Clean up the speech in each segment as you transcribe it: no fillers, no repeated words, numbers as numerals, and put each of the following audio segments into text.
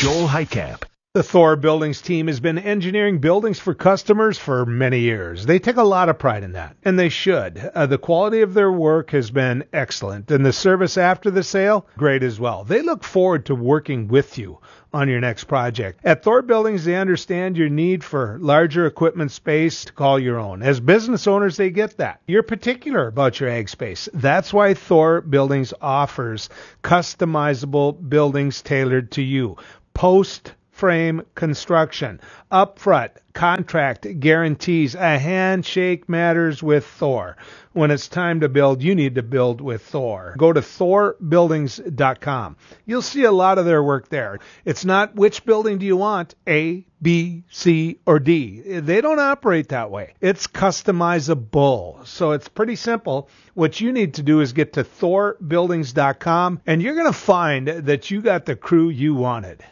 Joel Heitkamp. The Thor Buildings team has been engineering buildings for customers for many years. They take a lot of pride in that, and they should. The quality of their work has been excellent, and the service after the sale, great as well. They look forward to working with you on your next project. At Thor Buildings, they understand your need for larger equipment space to call your own. As business owners, they get that. You're particular about your ag space. That's why Thor Buildings offers customizable buildings tailored to you. Post-frame construction, upfront contract guarantees. A handshake matters with Thor. When it's time to build, you need to build with Thor. Go to thorbuildings.com. You'll see a lot of their work there. It's not which building do you want, A, B, C, or D. They don't operate that way. It's customizable. So it's pretty simple. What you need to do is get to thorbuildings.com, and you're going to find that you got the crew you wanted.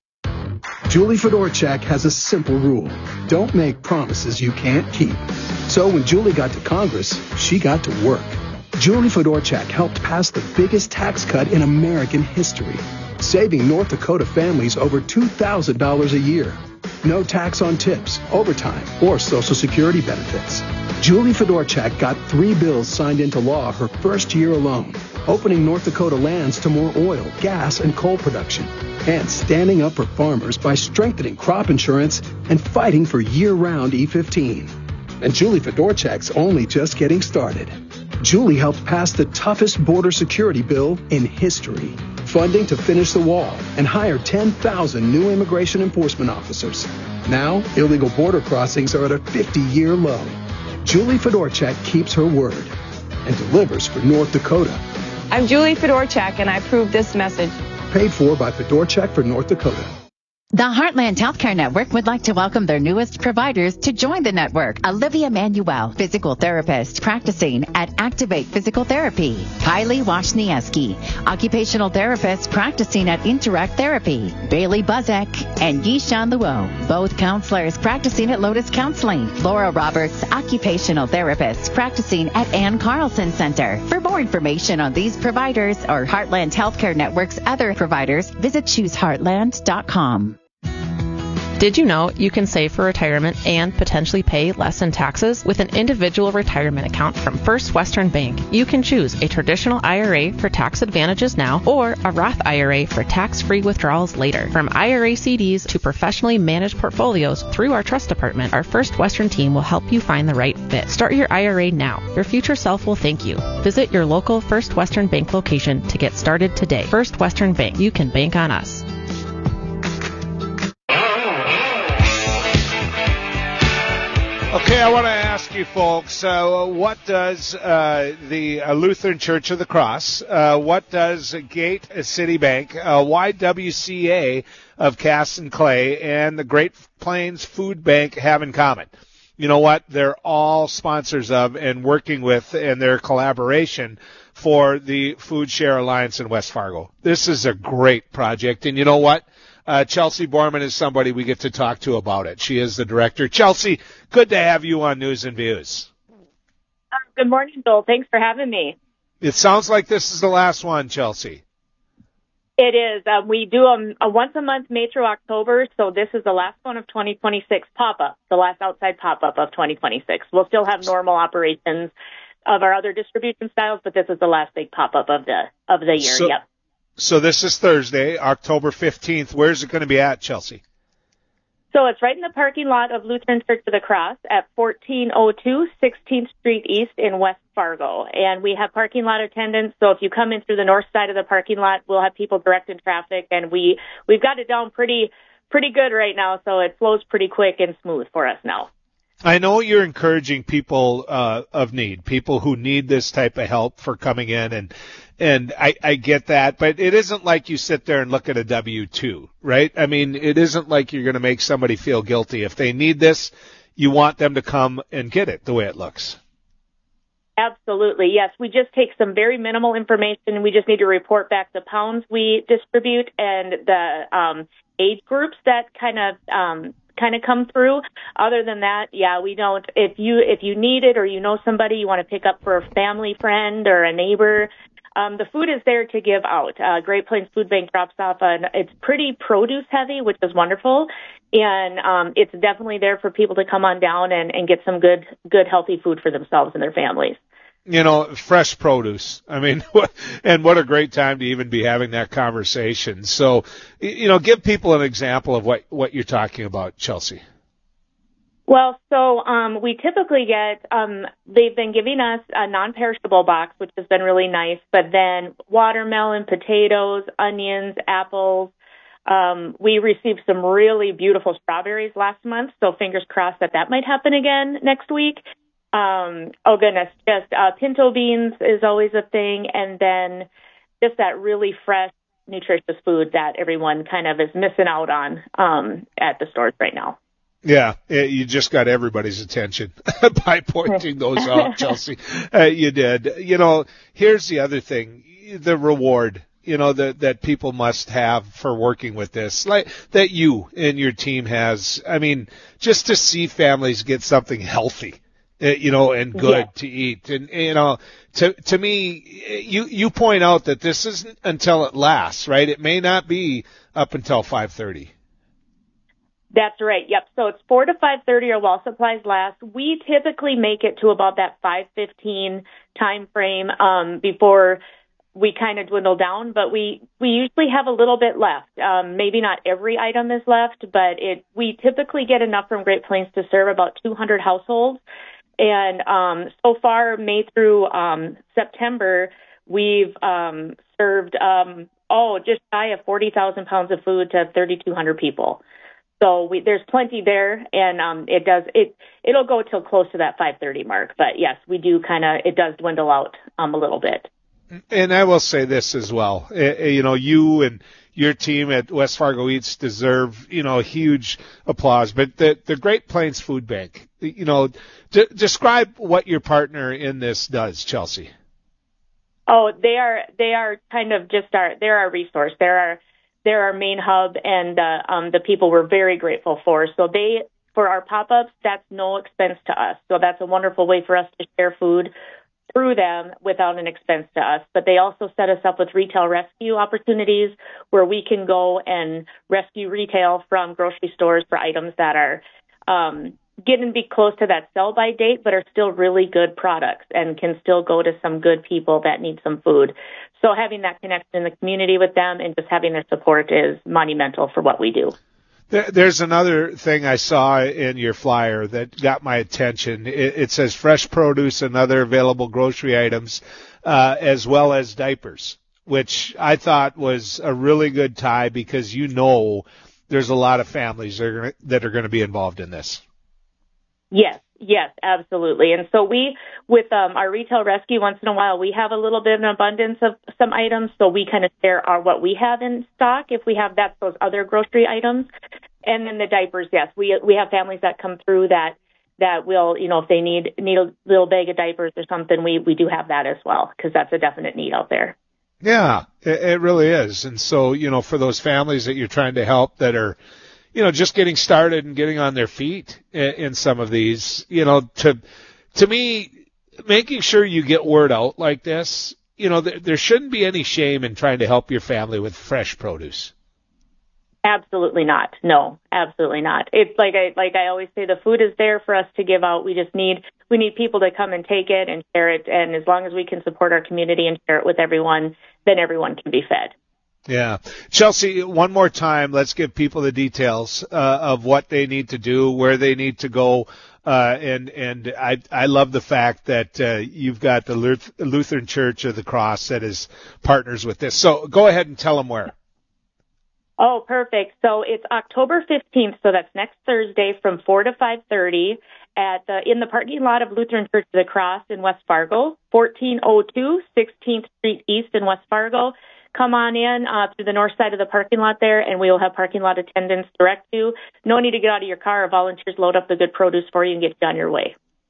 Julie Fedorchak has a simple rule. Don't make promises you can't keep. So when Julie got to Congress, she got to work. Julie Fedorchak helped pass the biggest tax cut in American history, saving North Dakota families over $2,000 a year. No tax on tips, overtime, or Social Security benefits. Julie Fedorchak got 3 bills signed into law her first year alone, opening North Dakota lands to more oil, gas, and coal production, and standing up for farmers by strengthening crop insurance and fighting for year-round E15. And Julie Fedorchak's only just getting started. Julie helped pass the toughest border security bill in history, funding to finish the wall and hire 10,000 new immigration enforcement officers. Now, illegal border crossings are at a 50-year low. Julie Fedorchak keeps her word and delivers for North Dakota. I'm Julie Fedorchak, and I approve this message. Paid for by Fedorchak for North Dakota. The Heartland Healthcare Network would like to welcome their newest providers to join the network. Olivia Manuel, physical therapist, practicing at Activate Physical Therapy. Kylie Washniewski, occupational therapist, practicing at Interact Therapy. Bailey Buzek and Yishan Luo, both counselors practicing at Lotus Counseling. Laura Roberts, occupational therapist, practicing at Ann Carlson Center. For more information on these providers or Heartland Healthcare Network's other providers, visit chooseheartland.com. Did you know you can save for retirement and potentially pay less in taxes with an individual retirement account from First Western Bank? You can choose a traditional IRA for tax advantages now or a Roth IRA for tax-free withdrawals later. From IRA CDs to professionally managed portfolios through our trust department, our First Western team will help you find the right fit. Start your IRA now. Your future self will thank you. Visit your local First Western Bank location to get started today. First Western Bank. You can bank on us. Okay, I want to ask you folks, what does the Lutheran Church of the Cross, what does Gate City Bank, YWCA of Cass and Clay, and the Great Plains Food Bank have in common? You know what? They're all sponsors of and working with in their collaboration for the Food Share Alliance in West Fargo. This is a great project, and you know what? Chelsea Borman is somebody we get to talk to about it. She is the director. Chelsea, good to have you on News and Views. Good morning, Joel. Thanks for having me. It sounds like this is the last one, Chelsea. It is. We do a once-a-month May through October, so this is the last one of 2026 pop-up, the last outside pop-up of 2026. We'll still have normal operations of our other distribution styles, but this is the last big pop-up of the year. Yep. So this is Thursday, October 15th. Where's it going to be at, Chelsea? So it's right in the parking lot of Lutheran Church of the Cross at 1402 16th Street East in West Fargo. And we have parking lot attendants, so if you come in through the north side of the parking lot, we'll have people directing traffic, and we've got it down pretty good right now, so it flows pretty quick and smooth for us now. I know you're encouraging people of need, people who need this type of help for coming in, and I get that, but it isn't like you sit there and look at a W-2, right? I mean, it isn't like you're going to make somebody feel guilty. If they need this, you want them to come and get it the way it looks. Absolutely, yes. We just take some very minimal information. We just need to report back the pounds we distribute and the age groups that kind of come through. Other than that, yeah, we don't. If you need it or you know somebody you want to pick up for a family friend or a neighbor, The food is there to give out. Great Plains Food Bank drops off it's pretty produce heavy, which is wonderful. And it's definitely there for people to come on down and get some good, healthy food for themselves and their families. Fresh produce. I mean, and what a great time to even be having that conversation. So, give people an example of what you're talking about, Chelsea. Well, so we typically get, they've been giving us a non-perishable box, which has been really nice, but then watermelon, potatoes, onions, apples. We received some really beautiful strawberries last month, so fingers crossed that might happen again next week. Oh, goodness, just pinto beans is always a thing, and then just that really fresh, nutritious food that everyone kind of is missing out on at the stores right now. Yeah, you just got everybody's attention by pointing those out, Chelsea. You did. Here's the other thing, the reward, that people must have for working with this, like that you and your team has. I mean, just to see families get something healthy, and good to eat. And, to me, you point out that this isn't until it lasts, right? It may not be up until 5:30. That's right. Yep. So it's 4 to 5:30 or while supplies last. We typically make it to about that 5:15 time frame before we kind of dwindle down, but we usually have a little bit left. Maybe not every item is left, but we typically get enough from Great Plains to serve about 200 households. And so far, May through September, we've served just shy of 40,000 pounds of food to 3,200 people. So there's plenty there, and it'll go till close to that 5:30 mark. But yes, we do it does dwindle out a little bit. And I will say this as well. You and your team at West Fargo Eats deserve, huge applause. But the Great Plains Food Bank, describe what your partner in this does, Chelsea. Oh, they are kind of they're our resource. They're our main hub, and the people we're very grateful for. So for our pop-ups, that's no expense to us. So that's a wonderful way for us to share food through them without an expense to us. But they also set us up with retail rescue opportunities where we can go and rescue retail from grocery stores for items that are getting to be close to that sell-by date, but are still really good products and can still go to some good people that need some food. So having that connection in the community with them and just having their support is monumental for what we do. There's another thing I saw in your flyer that got my attention. It says fresh produce and other available grocery items, as well as diapers, which I thought was a really good tie because there's a lot of families that are going to be involved in this. Yes, absolutely. And so with our retail rescue, once in a while, we have a little bit of an abundance of some items, so we kind of share what we have in stock if we have those other grocery items. And then the diapers, yes, we have families that come through that will, if they need a little bag of diapers or something, we do have that as well, because that's a definite need out there. Yeah, it really is. And so, for those families that you're trying to help that are, just getting started and getting on their feet in some of these, to me, making sure you get word out like this, there shouldn't be any shame in trying to help your family with fresh produce. Absolutely not. No, absolutely not. It's like I always say, the food is there for us to give out. We need people to come and take it and share it. And as long as we can support our community and share it with everyone, then everyone can be fed. Yeah. Chelsea, one more time, let's give people the details of what they need to do, where they need to go. And I love the fact that you've got the Lutheran Church of the Cross that is partners with this. So go ahead and tell them where. Oh, perfect. So it's October 15th, so that's next Thursday from 4 to 5:30 in the parking lot of Lutheran Church of the Cross in West Fargo, 1402 16th Street East in West Fargo. Come on in through the north side of the parking lot there, and we will have parking lot attendants direct you. No need to get out of your car. Our volunteers load up the good produce for you and get you on your way.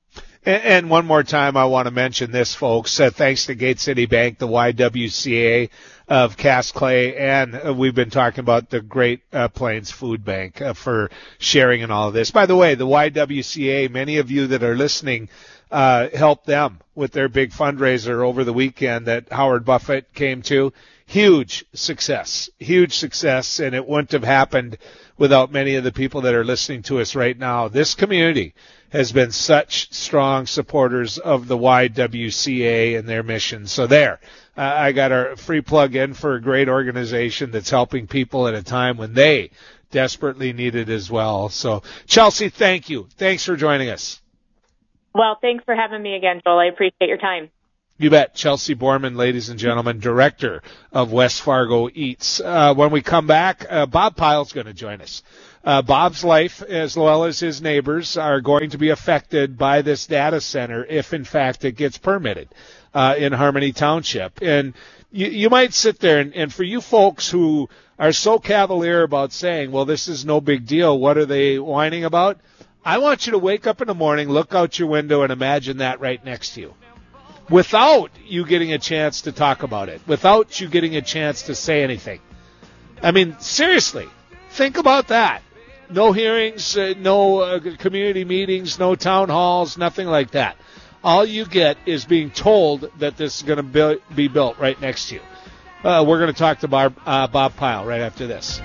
And one more time, I want to mention this, folks. Thanks to Gate City Bank, the YWCA of Cass Clay, and we've been talking about the Great Plains Food Bank for sharing and all of this. By the way, the YWCA, many of you that are listening, helped them with their big fundraiser over the weekend that Howard Buffett came to. Huge success, and it wouldn't have happened without many of the people that are listening to us right now. This community has been such strong supporters of the YWCA and their mission. So there, I got a free plug in for a great organization that's helping people at a time when they desperately need it as well. So, Chelsea, thank you. Thanks for joining us. Well, thanks for having me again, Joel. I appreciate your time. You bet. Chelsea Borman, ladies and gentlemen, director of West Fargo Eats. When we come back, Bob Pyle's going to join us. Bob's life, as well as his neighbors, are going to be affected by this data center if, in fact, it gets permitted in Harmony Township. And you might sit there, and for you folks who are so cavalier about saying, well, this is no big deal, what are they whining about? I want you to wake up in the morning, look out your window, and imagine that right next to you. Without you getting a chance to talk about it, without you getting a chance to say anything. I mean, seriously, think about that. No hearings, no community meetings, no town halls, nothing like that. All you get is being told that this is going to be built right next to you. We're going to talk to Bob Pyle right after this.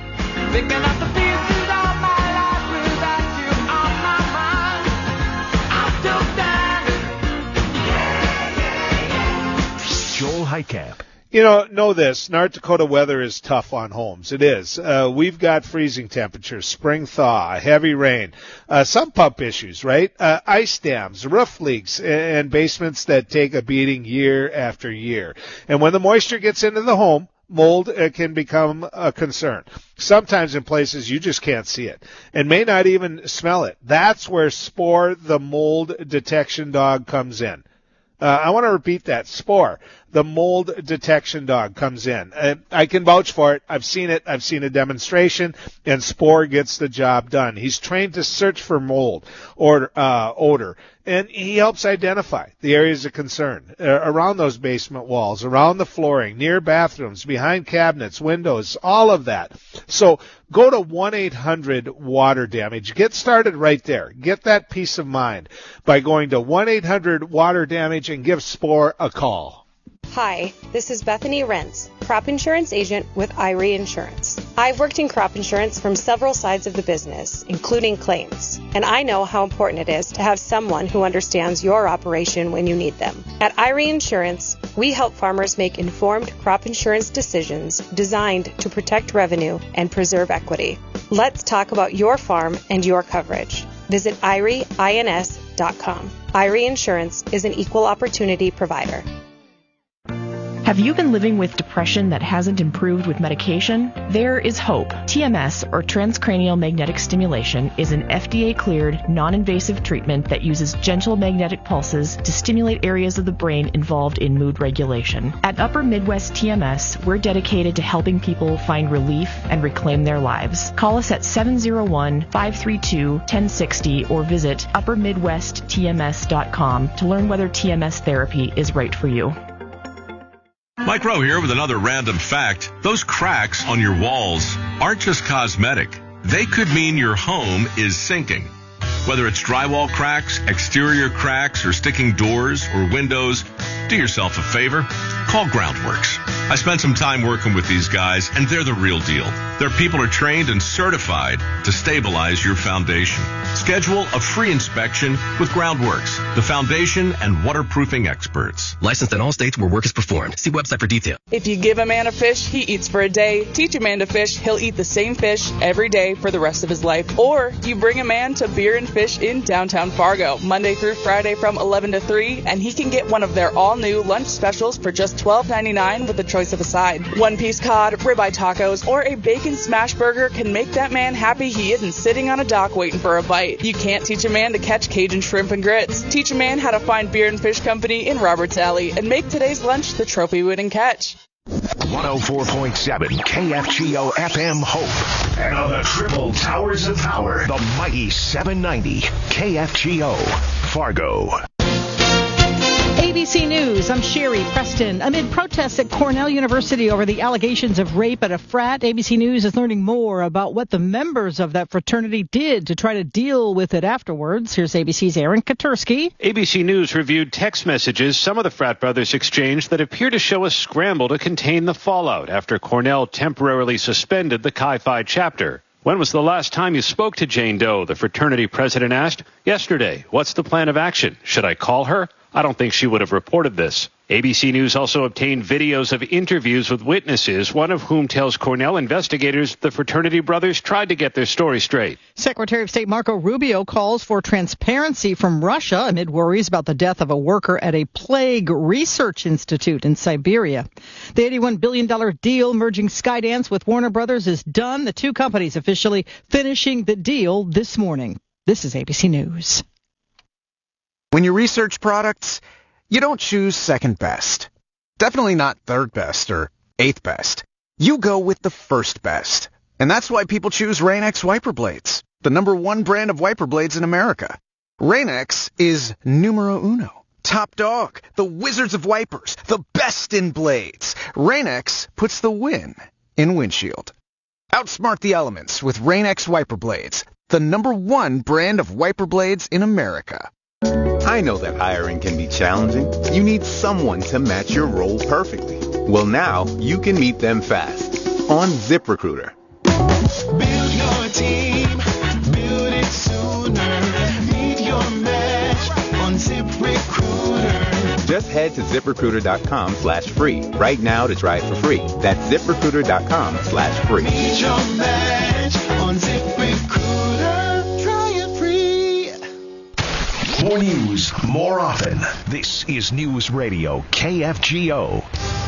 Joel Heitkamp. You know this. North Dakota weather is tough on homes. It is. We've got freezing temperatures, spring thaw, heavy rain, some pump issues, right? Ice dams, roof leaks, and basements that take a beating year after year. And when the moisture gets into the home, mold can become a concern. Sometimes in places you just can't see it and may not even smell it. That's where Spore, the mold detection dog, comes in. I want to repeat that. Spore, the mold detection dog, comes in. I can vouch for it. I've seen it. I've seen a demonstration, and Spore gets the job done. He's trained to search for mold or odor, and he helps identify the areas of concern around those basement walls, around the flooring, near bathrooms, behind cabinets, windows, all of that. So go to 1-800-WATER-DAMAGE. Get started right there. Get that peace of mind by going to 1-800-WATER-DAMAGE and give Spore a call. Hi, this is Bethany Rentz, crop insurance agent with Irie Insurance. I've worked in crop insurance from several sides of the business, including claims, and I know how important it is to have someone who understands your operation when you need them. At Irie Insurance, we help farmers make informed crop insurance decisions designed to protect revenue and preserve equity. Let's talk about your farm and your coverage. Visit IRIEINS.com. Irie Insurance is an equal opportunity provider. Have you been living with depression that hasn't improved with medication? There is hope. TMS, or transcranial magnetic stimulation, is an FDA-cleared, non-invasive treatment that uses gentle magnetic pulses to stimulate areas of the brain involved in mood regulation. At Upper Midwest TMS, we're dedicated to helping people find relief and reclaim their lives. Call us at 701-532-1060 or visit uppermidwesttms.com to learn whether TMS therapy is right for you. Mike Rowe here with another random fact. Those cracks on your walls aren't just cosmetic. They could mean your home is sinking. Whether it's drywall cracks, exterior cracks, or sticking doors or windows, do yourself a favor. Call Groundworks. I spent some time working with these guys, and they're the real deal. Their people are trained and certified to stabilize your foundation. Schedule a free inspection with Groundworks, the foundation and waterproofing experts. Licensed in all states where work is performed. See website for detail. If you give a man a fish, he eats for a day. Teach a man to fish, he'll eat the same fish every day for the rest of his life. Or you bring a man to Beer and Fish in downtown Fargo, Monday through Friday from 11 to 3, and he can get one of their all-new lunch specials for just $12.99 with the choice of a side. One-piece cod, ribeye tacos, or a bacon smash burger can make that man happy he isn't sitting on a dock waiting for a bite. You can't teach a man to catch Cajun shrimp and grits. Teach a man how to find Beer and Fish Company in Roberts Alley and make today's lunch the trophy-winning catch. 104.7 KFGO FM Hope. And on the triple towers of power, the mighty 790 KFGO Fargo. ABC News, I'm Sherry Preston. Amid protests at Cornell University over the allegations of rape at a frat, ABC News is learning more about what the members of that fraternity did to try to deal with it afterwards. Here's ABC's Aaron Katursky. ABC News reviewed text messages some of the frat brothers exchanged that appear to show a scramble to contain the fallout after Cornell temporarily suspended the Chi Phi chapter. When was the last time you spoke to Jane Doe? The fraternity president asked. Yesterday. What's the plan of action? Should I call her? I don't think she would have reported this. ABC News also obtained videos of interviews with witnesses, one of whom tells Cornell investigators the fraternity brothers tried to get their story straight. Secretary of State Marco Rubio calls for transparency from Russia amid worries about the death of a worker at a plague research institute in Siberia. The $81 billion deal merging Skydance with Warner Brothers is done. The two companies officially finishing the deal this morning. This is ABC News. When you research products, you don't choose second best. Definitely not third best or eighth best. You go with the first best. And that's why people choose Rain-X wiper blades, the #1 brand of wiper blades in America. Rain-X is numero uno. Top dog, the wizards of wipers, the best in blades. Rain-X puts the win in windshield. Outsmart the elements with Rain-X wiper blades, the #1 brand of wiper blades in America. I know that hiring can be challenging. You need someone to match your role perfectly. Well, now you can meet them fast on ZipRecruiter. Build your team, build it sooner. Meet your match on ZipRecruiter. Just head to ZipRecruiter.com/free right now to try it for free. That's ZipRecruiter.com/free. Meet your match on ZipRecruiter. Try it free. More news, more often. This is News Radio KFGO.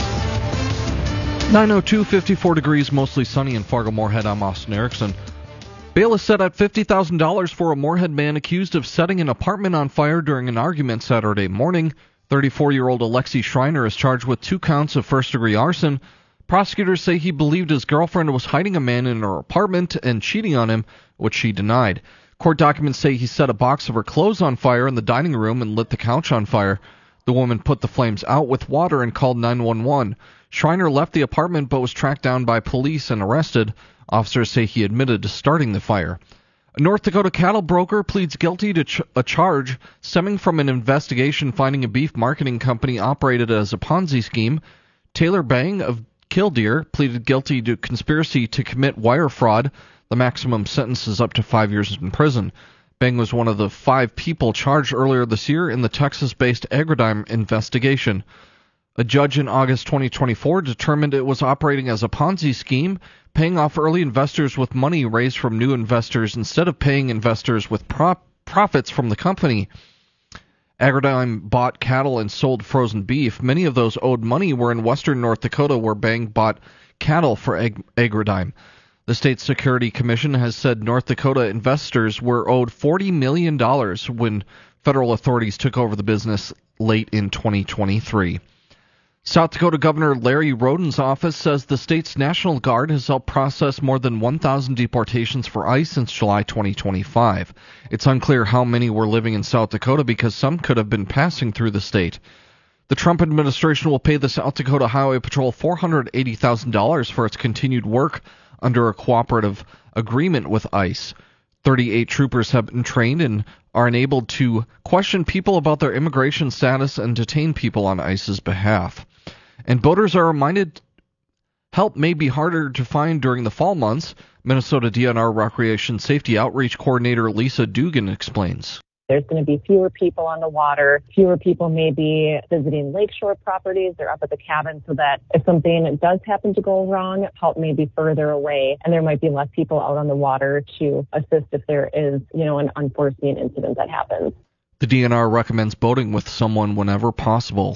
9:02, 54 degrees, mostly sunny in Fargo-Moorhead. I'm Austin Erickson. Bail is set at $50,000 for a Moorhead man accused of setting an apartment on fire during an argument Saturday morning. 34-year-old Alexi Schreiner is charged with 2 counts of first-degree arson. Prosecutors say he believed his girlfriend was hiding a man in her apartment and cheating on him, which she denied. Court documents say he set a box of her clothes on fire in the dining room and lit the couch on fire. The woman put the flames out with water and called 911. Schreiner left the apartment but was tracked down by police and arrested. Officers say he admitted to starting the fire. A North Dakota cattle broker pleads guilty to a charge stemming from an investigation finding a beef marketing company operated as a Ponzi scheme. Taylor Bang of Killdeer pleaded guilty to conspiracy to commit wire fraud. The maximum sentence is up to 5 years in prison. Bang was one of the 5 people charged earlier this year in the Texas-based Agridime investigation. A judge in August 2024 determined it was operating as a Ponzi scheme, paying off early investors with money raised from new investors instead of paying investors with profits from the company. Agridime bought cattle and sold frozen beef. Many of those owed money were in western North Dakota, where Bang bought cattle for Agridime. The State Security Commission has said North Dakota investors were owed $40 million when federal authorities took over the business late in 2023. South Dakota Governor Larry Roden's office says the state's National Guard has helped process more than 1,000 deportations for ICE since July 2025. It's unclear how many were living in South Dakota because some could have been passing through the state. The Trump administration will pay the South Dakota Highway Patrol $480,000 for its continued work under a cooperative agreement with ICE. 38 troopers have been trained and are enabled to question people about their immigration status and detain people on ICE's behalf. And boaters are reminded help may be harder to find during the fall months. Minnesota DNR Recreation Safety Outreach Coordinator Lisa Dugan explains. There's going to be fewer people on the water. Fewer people may be visiting lakeshore properties. They're up at the cabin so that if something does happen to go wrong, help may be further away. And there might be less people out on the water to assist if there is, an unforeseen incident that happens. The DNR recommends boating with someone whenever possible.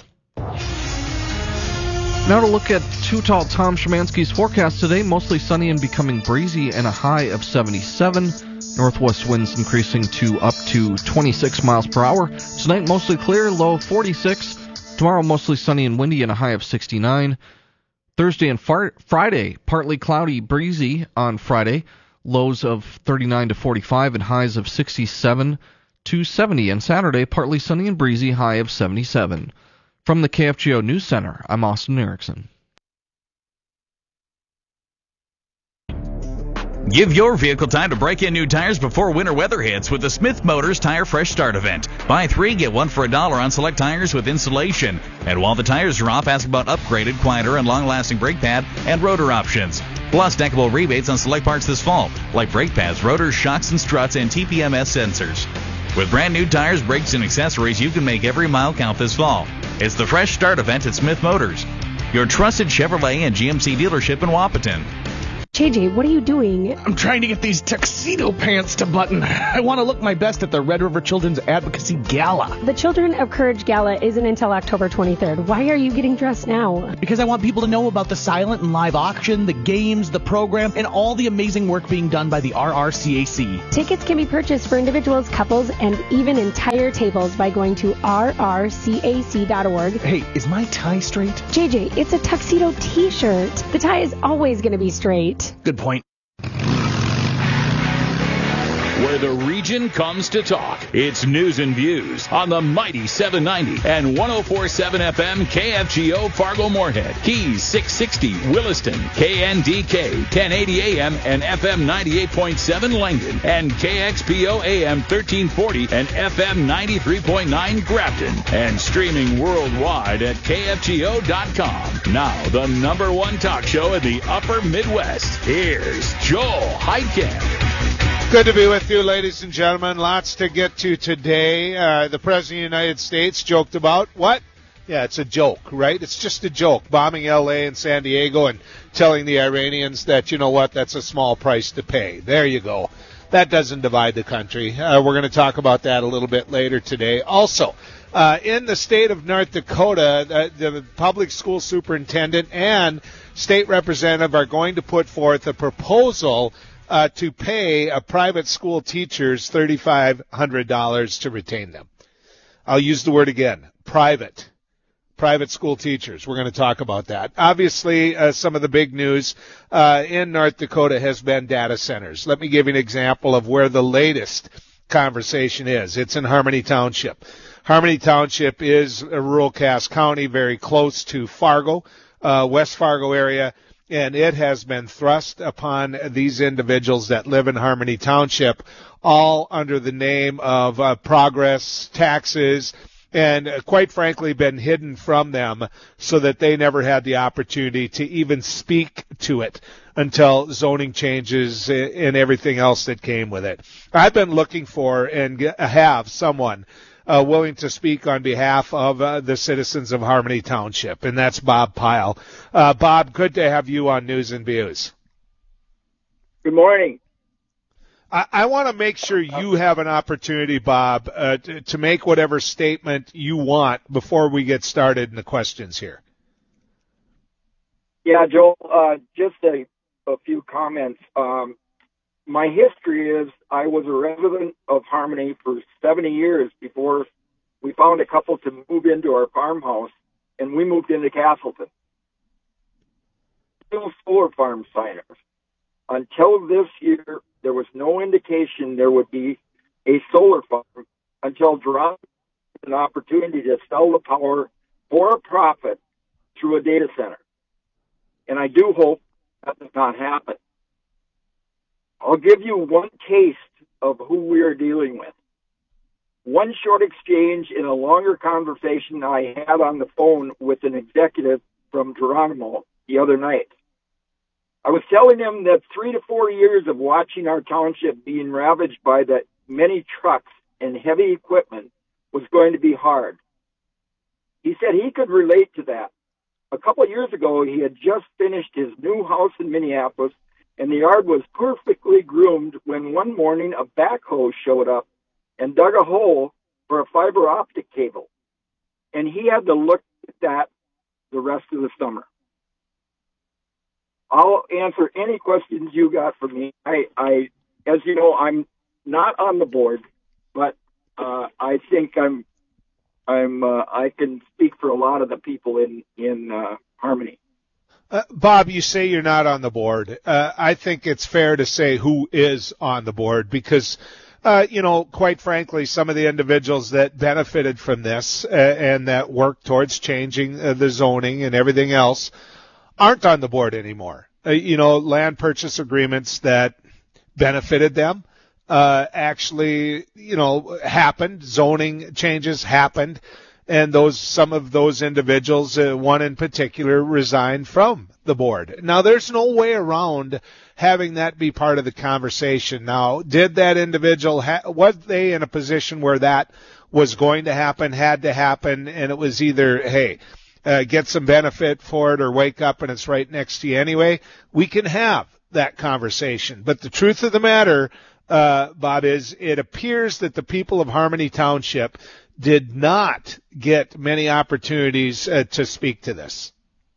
Now to look at Too Tall Tom Szymanski's forecast today. Mostly sunny and becoming breezy and a high of 77. Northwest winds increasing to up to 26 miles per hour. Tonight mostly clear, low of 46. Tomorrow mostly sunny and windy and a high of 69. Thursday and Friday, partly cloudy, breezy on Friday. Lows of 39 to 45 and highs of 67 to 70. And Saturday, partly sunny and breezy, high of 77. From the KFGO News Center, I'm Austin Erickson. Give your vehicle time to break in new tires before winter weather hits with the Smith Motors Tire Fresh Start event. Buy 3, get 1 for $1 on select tires with installation. And while the tires are off, ask about upgraded, quieter, and long-lasting brake pad and rotor options. Plus, stackable rebates on select parts this fall, like brake pads, rotors, shocks and struts, and TPMS sensors. With brand new tires, brakes, and accessories, you can make every mile count this fall. It's the Fresh Start event at Smith Motors, your trusted Chevrolet and GMC dealership in Wapaton. JJ, what are you doing? I'm trying to get these tuxedo pants to button. I want to look my best at the Red River Children's Advocacy Gala. The Children of Courage Gala isn't until October 23rd. Why are you getting dressed now? Because I want people to know about the silent and live auction, the games, the program, and all the amazing work being done by the RRCAC. Tickets can be purchased for individuals, couples, and even entire tables by going to rrcac.org. Hey, is my tie straight? JJ, it's a tuxedo t-shirt. The tie is always going to be straight. Good point. Where the region comes to talk. It's News and Views on the mighty 790 and 104.7 FM KFGO Fargo Moorhead, Keys 660 Williston, KNDK 1080 AM and FM 98.7 Langdon, and KXPO AM 1340 and FM 93.9 Grafton, and streaming worldwide at KFGO.com. Now, the number one talk show in the upper Midwest. Here's Joel Heitkamp. Good to be with you, ladies and gentlemen. Lots to get to today. The President of the United States joked about what? Yeah, it's a joke, right? It's just a joke. Bombing L.A. and San Diego and telling the Iranians that, you know what, that's a small price to pay. There you go. That doesn't divide the country. We're going to talk about that a little bit later today. Also, in the state of North Dakota, the public school superintendent and state representative are going to put forth a proposal to pay private school teachers $3,500 to retain them. I'll use the word again, private school teachers. We're going to talk about that. Obviously, some of the big news in North Dakota has been data centers. Let me give you an example of where the latest conversation is. It's in Harmony Township. Harmony Township is a rural Cass County, very close to Fargo, West Fargo area. And it has been thrust upon these individuals that live in Harmony Township, all under the name of progress, taxes, and quite frankly been hidden from them so that they never had the opportunity to even speak to it until zoning changes and everything else that came with it. I've been looking for and have someone willing to speak on behalf of the citizens of Harmony Township, and that's Bob Pyle. Bob, good to have you on News and Views. Good morning. I want to make sure you have an opportunity, Bob, to make whatever statement you want before we get started in the questions here. Yeah, Joel, just a few comments. My history is I was a resident of Harmony for 70 years before we found a couple to move into our farmhouse, and we moved into Castleton. Still solar farm signers. Until this year, there was no indication there would be a solar farm until Geronimo had an opportunity to sell the power for a profit through a data center. And I do hope that does not happen. I'll give you one taste of who we are dealing with. One short exchange in a longer conversation I had on the phone with an executive from Geronimo the other night. I was telling him that 3 to 4 years of watching our township being ravaged by the many trucks and heavy equipment was going to be hard. He said he could relate to that. A couple of years ago, he had just finished his new house in Minneapolis, and the yard was perfectly groomed when one morning a backhoe showed up and dug a hole for a fiber optic cable. And he had to look at that the rest of the summer. I'll answer any questions you got for me. I as you know, I'm not on the board, but I think I can speak for a lot of the people in Harmony. Bob, you say you're not on the board. I think it's fair to say who is on the board because quite frankly, some of the individuals that benefited from this and that worked towards changing the zoning and everything else aren't on the board anymore. Land purchase agreements that benefited them actually, happened. Zoning changes happened. And some of those individuals, one in particular, resigned from the board. Now, there's no way around having that be part of the conversation. Now, did that individual, was they in a position where that was going to happen, had to happen, and it was either, hey, get some benefit for it or wake up and it's right next to you anyway? We can have that conversation. But the truth of the matter, Bob, is it appears that the people of Harmony Township did not get many opportunities to speak to this.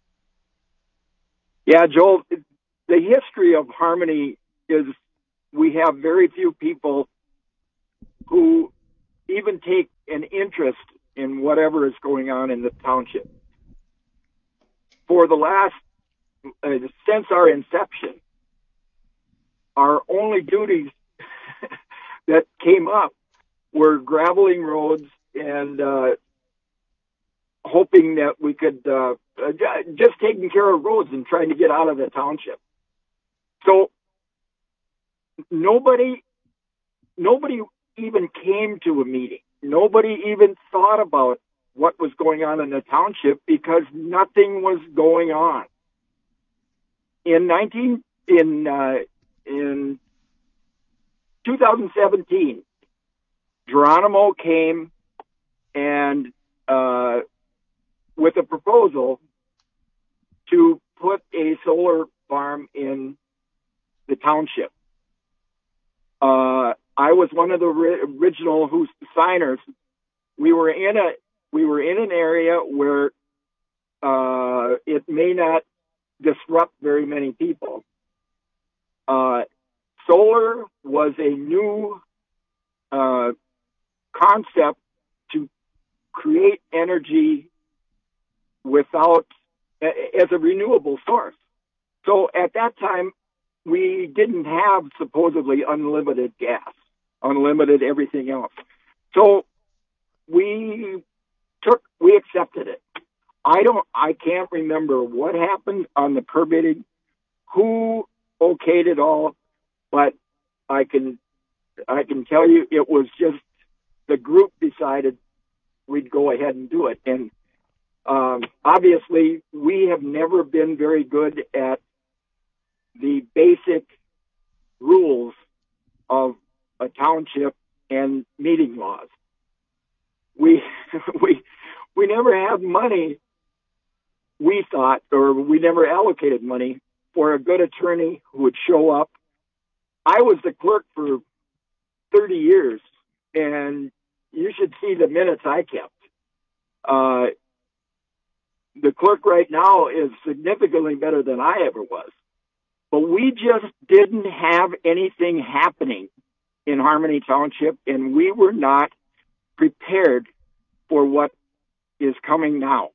Yeah, Joel, the history of Harmony is we have very few people who even take an interest in whatever is going on in the township. For the last, since our inception, our only duties that came up were graveling roads and hoping that we could just taking care of roads and trying to get out of the township. So nobody even came to a meeting. Nobody even thought about what was going on in the township because nothing was going on. In 2017, Geronimo came and with a proposal to put a solar farm in the township. I was one of the original signers. We were in an area where it may not disrupt very many people. Solar was a new concept to create energy as a renewable source. So at that time, we didn't have supposedly unlimited gas, unlimited everything else. So we accepted it. I can't remember what happened on the permitting, who okayed it all, but I can tell you it was just the group decided we'd go ahead and do it. And obviously, we have never been very good at the basic rules of a township and meeting laws. We never had money, we thought, or we never allocated money for a good attorney who would show up. I was the clerk for 30 years, and you should see the minutes I kept. The clerk right now is significantly better than I ever was. But we just didn't have anything happening in Harmony Township, and we were not prepared for what is coming now.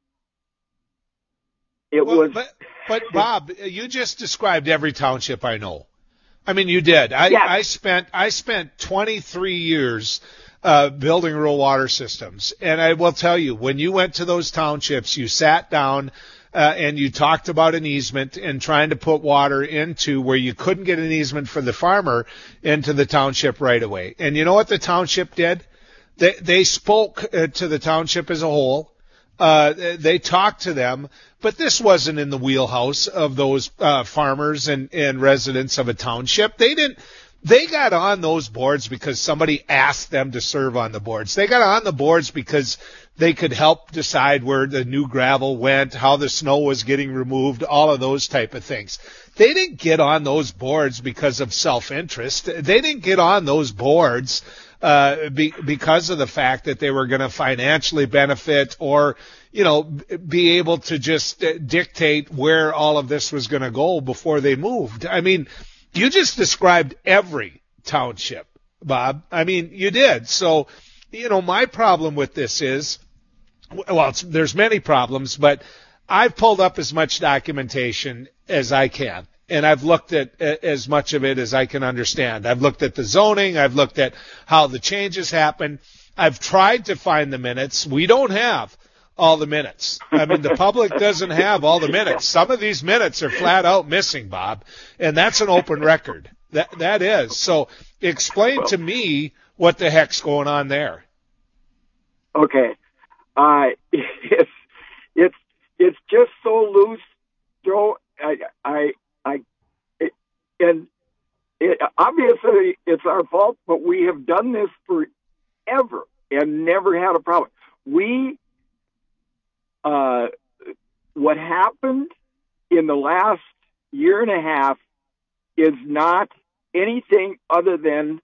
But Bob, you just described every township I know. I mean, you did. I spent 23 years building rural water systems, and I will tell you, when you went to those townships, you sat down and you talked about an easement and trying to put water into where you couldn't get an easement for the farmer into the township right away. And you know what the township did? They spoke to the township as a whole. They talked to them, but this wasn't in the wheelhouse of those farmers and residents of a township. They got on those boards because somebody asked them to serve on the boards. They got on the boards because they could help decide where the new gravel went, how the snow was getting removed, all of those type of things. They didn't get on those boards because of self-interest. They didn't get on those boards because of the fact that they were going to financially benefit or, be able to just dictate where all of this was going to go before they moved. I mean, you just described every township, Bob. I mean, you did. So, my problem with this is, there's many problems, but I've pulled up as much documentation as I can. and I've looked at as much of it as I can understand. I've looked at the zoning. I've looked at how the changes happen. I've tried to find the minutes. We don't have all the minutes. I mean, the public doesn't have all the minutes. Some of these minutes are flat out missing, Bob, and that's an open record. That is. So explain to me what the heck's going on there. Okay. It's just so loose, Joe. Obviously it's our fault, but we have done this forever and never had a problem. What happened in the last year and a half is not anything other than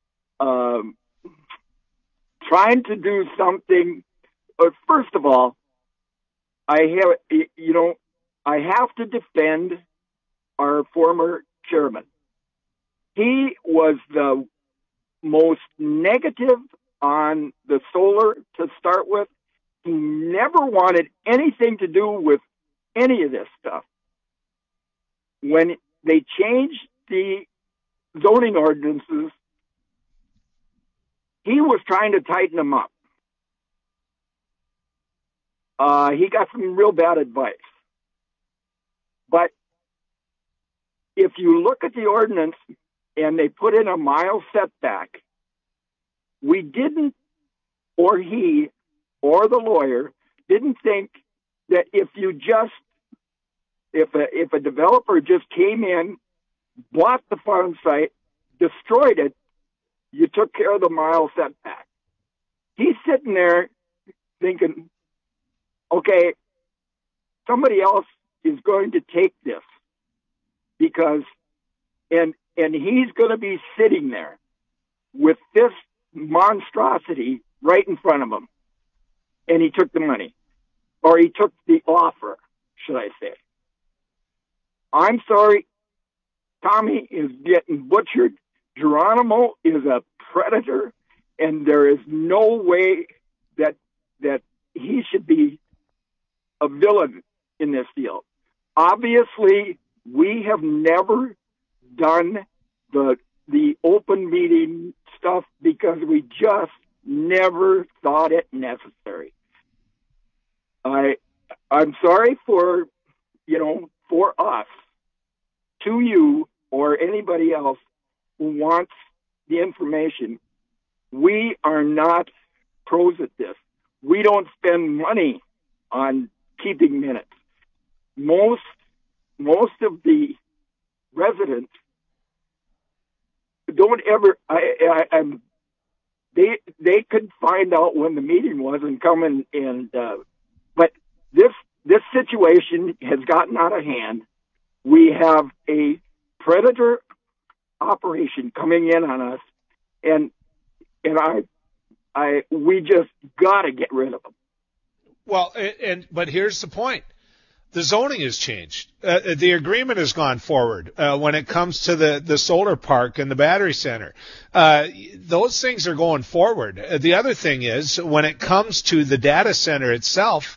trying to do something. First of all, I have to defend our former chairman. He was the most negative on the solar to start with. He never wanted anything to do with any of this stuff. When they changed the zoning ordinances, he was trying to tighten them up. He got some real bad advice. But if you look at the ordinance and they put in a mile setback, we didn't, or he, or the lawyer, didn't think that if a developer just came in, bought the farm site, destroyed it, you took care of the mile setback. He's sitting there thinking, okay, somebody else is going to take this because, and he's going to be sitting there with this monstrosity right in front of him. And he took the money, or he took the offer, should I say. I'm sorry, Tommy is getting butchered. Geronimo is a predator, and there is no way that he should be a villain in this deal. Obviously, we have never done the open meeting stuff because we just never thought it necessary. I'm sorry for us, to you or anybody else who wants the information. We are not pros at this. We don't spend money on keeping minutes. Most of the residents don't ever. They could find out when the meeting was and come and but this situation has gotten out of hand. We have a predator operation coming in on us, and we just got to get rid of them. Well, but here's the point. The zoning has changed. The agreement has gone forward when it comes to the solar park and the battery center. Those things are going forward. The other thing is when it comes to the data center itself,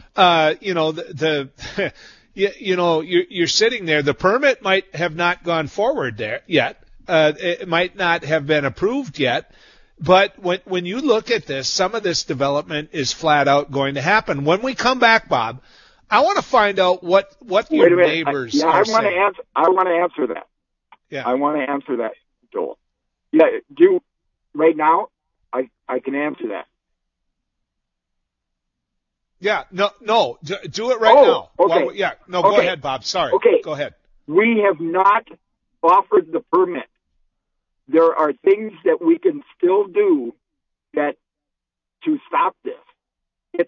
you're sitting there. The permit might have not gone forward there yet. It might not have been approved yet. But when you look at this, some of this development is flat out going to happen. When we come back, Bob, I want to find out what your neighbors are saying. I want to answer that. Yeah. I want to answer that, Joel. Yeah, right now, I can answer that. Yeah, no, do it right now. Okay. Well, go ahead, Bob. Sorry. Okay. Go ahead. We have not offered the permit. There are things that we can still do to stop this.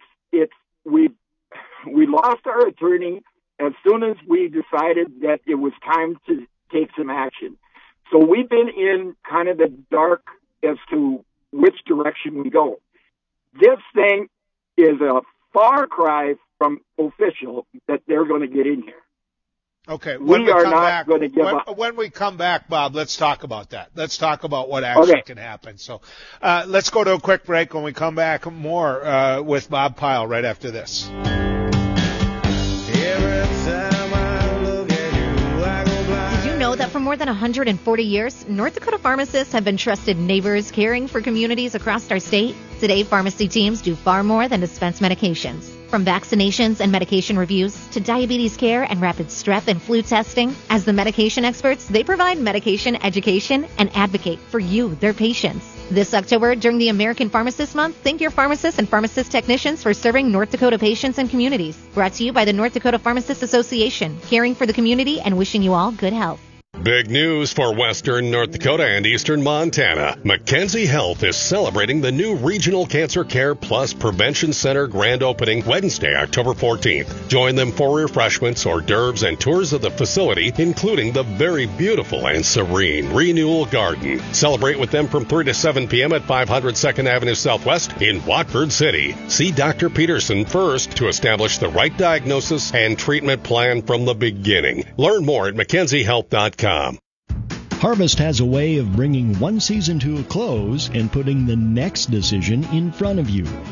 We lost our attorney as soon as we decided that it was time to take some action. So we've been in kind of the dark as to which direction we go. This thing is a far cry from official that they're going to get in here. Okay. We are not going to give up. When we come back, Bob, let's talk about that. Let's talk about what actually can happen. So let's go to a quick break. When we come back, more with Bob Pyle right after this. Every time I look at you, I go more than 140 years, North Dakota pharmacists have been trusted neighbors caring for communities across our state. Today, pharmacy teams do far more than dispense medications. From vaccinations and medication reviews to diabetes care and rapid strep and flu testing, as the medication experts, they provide medication education and advocate for you, their patients. This October, during the American Pharmacist Month, thank your pharmacists and pharmacist technicians for serving North Dakota patients and communities. Brought to you by the North Dakota Pharmacists Association, caring for the community and wishing you all good health. Big news for western North Dakota and eastern Montana. Mackenzie Health is celebrating the new Regional Cancer Care Plus Prevention Center grand opening Wednesday, October 14th. Join them for refreshments, hors d'oeuvres, and tours of the facility, including the very beautiful and serene Renewal Garden. Celebrate with them from 3 to 7 p.m. at 500 2nd Avenue Southwest in Watford City. See Dr. Peterson first to establish the right diagnosis and treatment plan from the beginning. Learn more at mackenziehealth.com. Harvest has a way of bringing one season to a close and putting the next decision in front of you.